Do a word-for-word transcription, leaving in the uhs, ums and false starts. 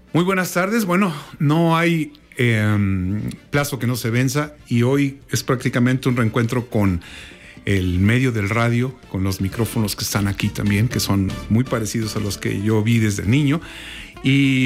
Muy buenas tardes. Bueno, no hay eh, plazo que no se venza y hoy es prácticamente un reencuentro con el medio del radio, con los micrófonos que están aquí también, que son muy parecidos a los que yo vi desde niño. Y